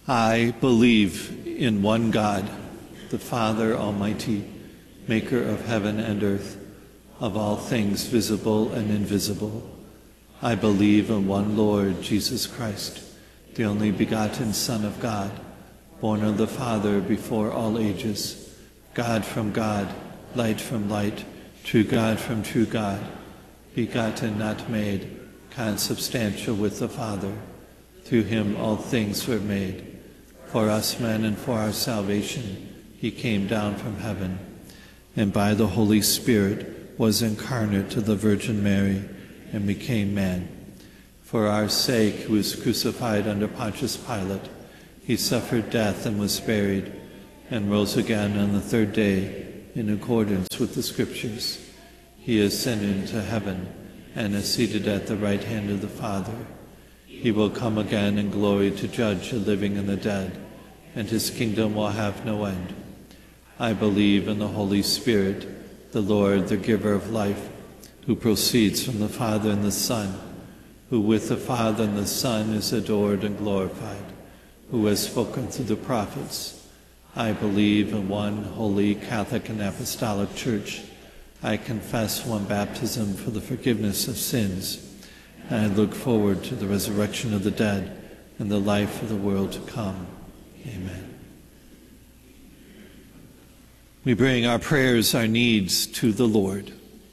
I believe in one God, the Father Almighty, maker of heaven and earth, of all things visible and invisible. I believe in one Lord, Jesus Christ, the only begotten Son of God, born of the Father before all ages, God from God, light from light, true God from true God, begotten, not made, consubstantial with the Father. Through him all things were made. For us men and for our salvation, he came down from heaven, and by the Holy Spirit was incarnate to the Virgin Mary and became man. For our sake, he was crucified under Pontius Pilate. He suffered death and was buried, and rose again on the third day in accordance with the Scriptures. He ascended into heaven and is seated at the right hand of the Father. He will come again in glory to judge the living and the dead, and his kingdom will have no end. I believe in the Holy Spirit, the Lord, the giver of life, who proceeds from the Father and the Son, who with the Father and the Son is adored and glorified, who has spoken through the prophets. I believe in one holy Catholic and Apostolic Church. I confess one baptism for the forgiveness of sins, and I look forward to the resurrection of the dead and the life of the world to come. Amen. We bring our prayers, our needs to the Lord.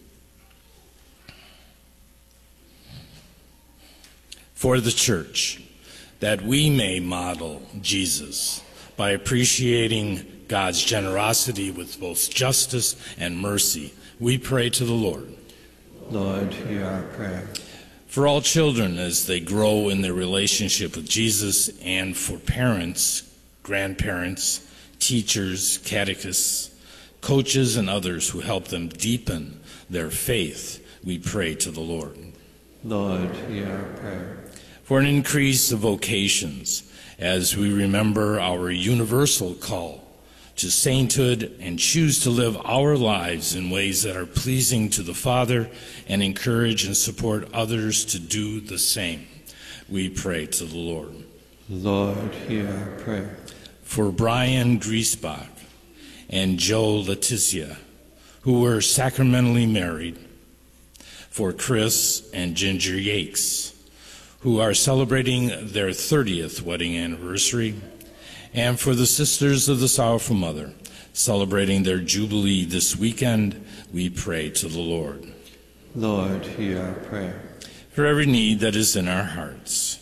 For the Church, that we may model Jesus by appreciating God's generosity with both justice and mercy, we pray to the Lord. Lord, hear our prayer. For all children as they grow in their relationship with Jesus, and for parents, grandparents, teachers, catechists, coaches, and others who help them deepen their faith, we pray to the Lord. Lord, hear our prayer. For an increase of vocations as we remember our universal call to sainthood and choose to live our lives in ways that are pleasing to the Father and encourage and support others to do the same, we pray to the Lord. Lord, hear our prayer. For Brian Griesbach and Joe Leticia, who were sacramentally married, for Chris and Ginger Yates, who are celebrating their 30th wedding anniversary, and for the Sisters of the Sorrowful Mother, celebrating their Jubilee this weekend, we pray to the Lord. Lord, hear our prayer. For every need that is in our hearts,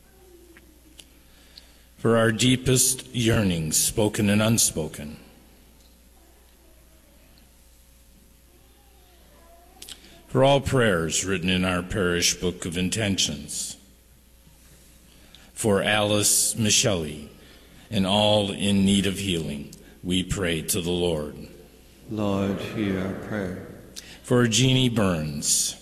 for our deepest yearnings, spoken and unspoken, for all prayers written in our parish book of intentions, for Alice Michelli and all in need of healing, we pray to the Lord. Lord, hear our prayer. For Jeannie Burns,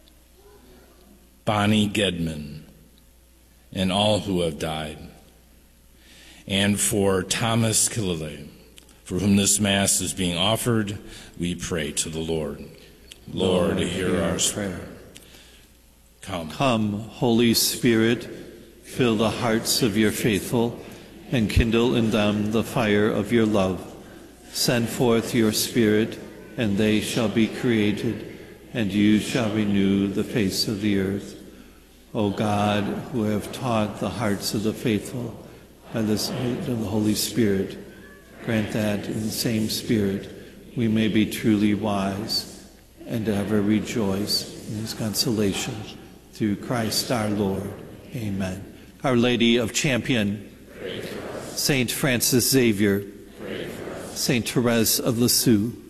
Bonnie Gedman, and all who have died, and for Thomas Killalay, for whom this Mass is being offered, we pray to the Lord. Lord, hear our prayer. Come. Come, Holy Spirit, fill the hearts of your faithful, and kindle in them the fire of your love. Send forth your Spirit, and they shall be created, and you shall renew the face of the earth. O God, who have taught the hearts of the faithful by the Holy Spirit, grant that in the same Spirit we may be truly wise and ever rejoice in his consolation. Through Christ our Lord. Amen. Our Lady of Champion, Saint Francis Xavier, Saint Therese of Lisieux,